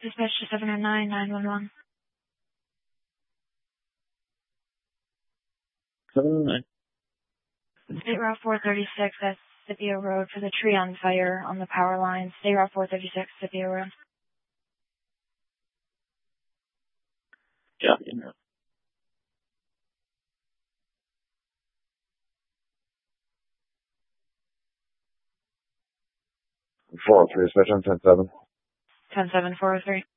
Dispatch to 709 911. 709. State Route 436, that's Scipio Road, for the tree on fire on the power line. State Route 436, Scipio Road. Yeah. 403, dispatch on 10-7. 10-7, 403.